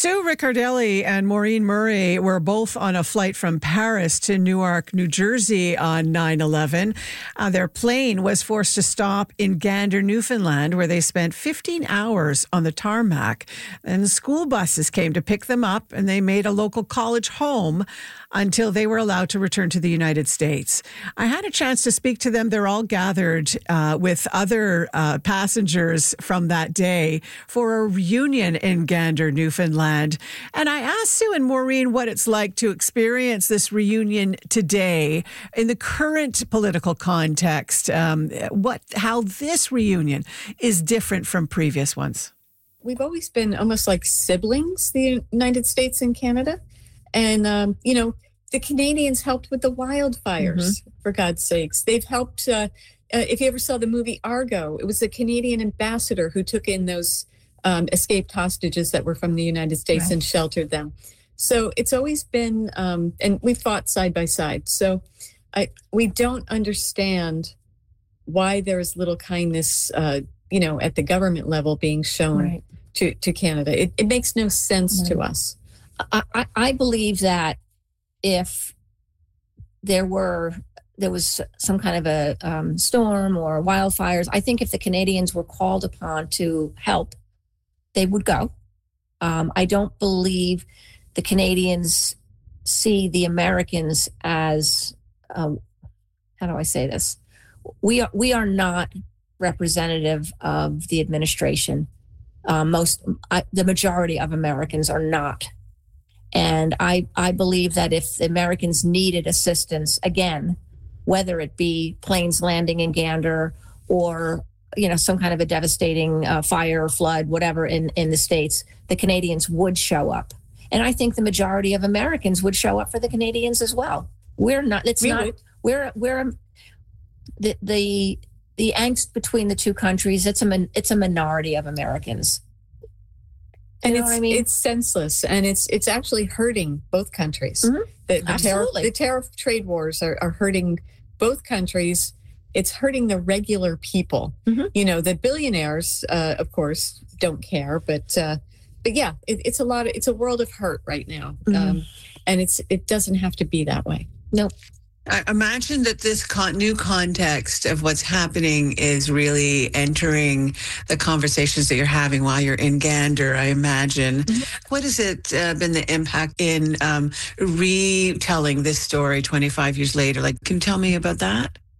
Sue Riccardelli and Maureen Murray were both on a flight from Paris to Newark, New Jersey on 9/11. Their plane was forced to stop in Gander, Newfoundland, where they spent 15 hours on the tarmac. And school buses came to pick them up, and they made a local college home until they were allowed to return to the United States. I had a chance to speak to them. They're all gathered with other passengers from that day for a reunion in Gander, Newfoundland. And I asked Sue and Maureen what it's like to experience this reunion today in the current political context, how this reunion is different from previous ones. We've always been almost like siblings, the United States and Canada. And, the Canadians helped with the wildfires, for God's sakes. They've helped, if you ever saw the movie Argo, it was a Canadian ambassador who took in those escaped hostages that were from the United States and sheltered them. So it's always been, and we fought side by side. So we don't understand why there is little kindness, at the government level being shown to Canada. It makes no sense to us. I believe that if there was some kind of a storm or wildfires, I think if the Canadians were called upon to help, they would go. I don't believe the Canadians see the Americans as, how do I say this? We are not representative of the administration. The majority of Americans are not. And I believe that if the Americans needed assistance, again, whether it be planes landing in Gander or, some kind of a devastating fire or flood, whatever in the States, the Canadians would show up. And I think the majority of Americans would show up for the Canadians as well. We're not, it's not, we're the angst between the two countries, it's a minority of Americans. And it's senseless, and it's actually hurting both countries. Mm-hmm. The tariff trade wars are hurting both countries. It's hurting the regular people. Mm-hmm. The billionaires, of course, don't care, but yeah, it's a world of hurt right now, and it doesn't have to be that way. Nope. I imagine that this new context of what's happening is really entering the conversations that you're having while you're in Gander, I imagine. Mm-hmm. What has it been the impact in retelling this story 25 years later? Can you tell me about that?